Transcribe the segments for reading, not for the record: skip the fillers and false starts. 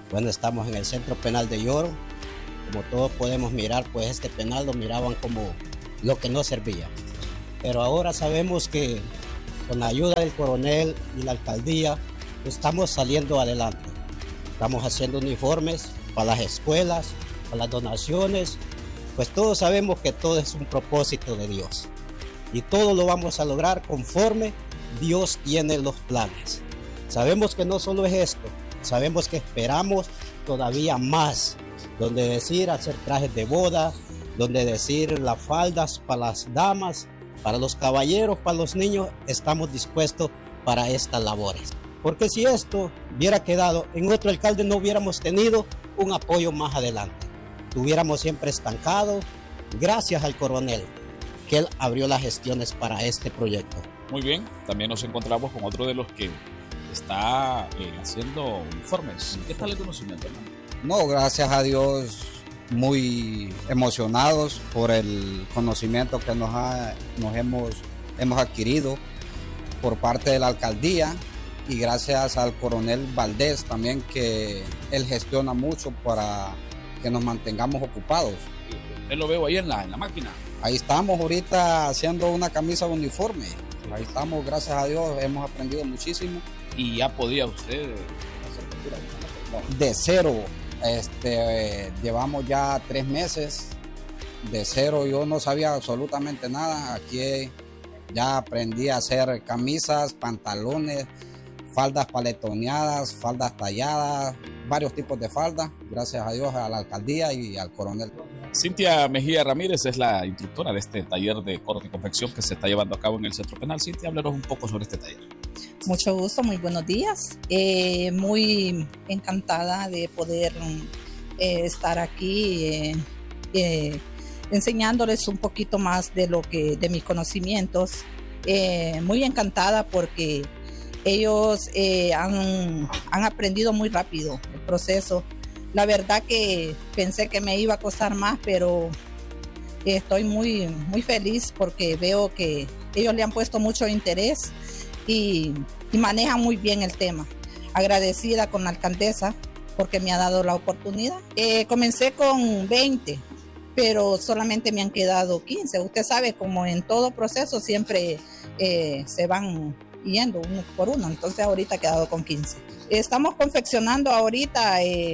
Bueno, estamos en el Centro Penal de Yoro. Como todos podemos mirar, pues este penal lo miraban como lo que no servía. Pero ahora sabemos que con la ayuda del coronel y la alcaldía estamos saliendo adelante. Estamos haciendo uniformes para las escuelas, para las donaciones. Pues todos sabemos que todo es un propósito de Dios. Y todo lo vamos a lograr conforme Dios tiene los planes. Sabemos que no solo es esto, sabemos que esperamos todavía más, donde decir hacer trajes de boda, donde decir las faldas para las damas, para los caballeros, para los niños, estamos dispuestos para estas labores. Porque si esto hubiera quedado en otro alcalde, no hubiéramos tenido un apoyo más adelante. Estuviéramos siempre estancados, gracias al coronel, que él abrió las gestiones para este proyecto. Muy bien, también nos encontramos con otro de los que está haciendo informes. ¿Qué tal el conocimiento, hermano? No, gracias a Dios, muy emocionados por el conocimiento que hemos adquirido por parte de la alcaldía y gracias al coronel Valdés también, que él gestiona mucho para que nos mantengamos ocupados. Yo lo veo ahí en la máquina. Ahí estamos ahorita haciendo una camisa de uniforme. Ahí estamos, gracias a Dios, hemos aprendido muchísimo. ¿Y ya podía usted hacer pintura? No. De cero, llevamos ya 3 meses. De cero, yo no sabía absolutamente nada. Aquí ya aprendí a hacer camisas, pantalones, faldas paletoneadas, faldas talladas, varios tipos de faldas, gracias a Dios, a la alcaldía y al coronel. Cintia Mejía Ramírez es la instructora de este taller de corte y confección que se está llevando a cabo en el Centro Penal. Cintia, háblanos un poco sobre este taller. Mucho gusto, muy buenos días. Muy encantada de poder estar aquí enseñándoles un poquito más de mis conocimientos. Muy encantada porque ellos han aprendido muy rápido el proceso. La verdad que pensé que me iba a costar más, pero estoy muy feliz porque veo que ellos le han puesto mucho interés y manejan muy bien el tema. Agradecida con la alcaldesa porque me ha dado la oportunidad. Comencé con 20, pero solamente me han quedado 15. Usted sabe, como en todo proceso siempre se van yendo uno por uno, entonces ahorita he quedado con 15. Estamos confeccionando ahorita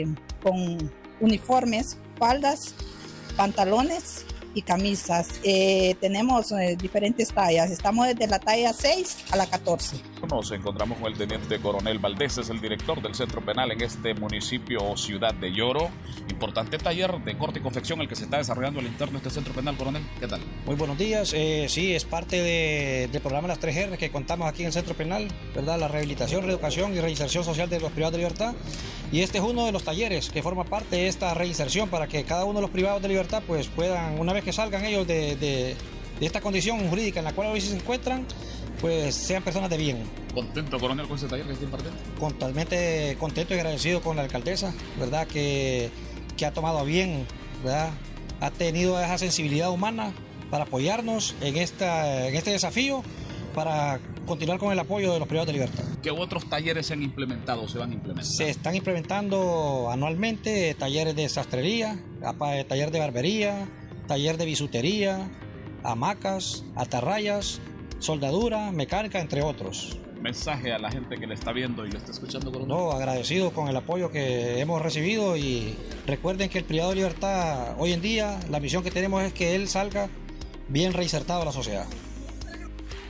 con uniformes, faldas, pantalones y camisas. Tenemos diferentes tallas, estamos desde la talla 6 a la 14. Nos encontramos con el teniente coronel Valdés, es el director del Centro Penal en este municipio o ciudad de Yoro. Importante taller de corte y confección el que se está desarrollando al interno de este Centro Penal, coronel. ¿Qué tal? Muy buenos días. Sí, es parte del programa Las 3R que contamos aquí en el Centro Penal, ¿verdad? La rehabilitación, reeducación y reinserción social de los privados de libertad. Y este es uno de los talleres que forma parte de esta reinserción para que cada uno de los privados de libertad pues puedan, una vez que salgan ellos de esta condición jurídica en la cual hoy se encuentran, pues sean personas de bien. ¿Contento, coronel, con ese taller que está impartiendo? Totalmente contento y agradecido con la alcaldesa, ¿verdad? Que ha tomado a bien, ¿verdad? Ha tenido esa sensibilidad humana para apoyarnos en este desafío, para continuar con el apoyo de los privados de libertad. ¿Qué otros talleres se han implementado o se van a implementar? Se están implementando anualmente talleres de sastrería, taller de barbería, taller de bisutería, hamacas, atarrayas, soldadura, mecánica, entre otros. Mensaje a la gente que le está viendo y le está escuchando, coronel. No, agradecido con el apoyo que hemos recibido y recuerden que el privado de libertad hoy en día, la misión que tenemos es que él salga bien reinsertado a la sociedad.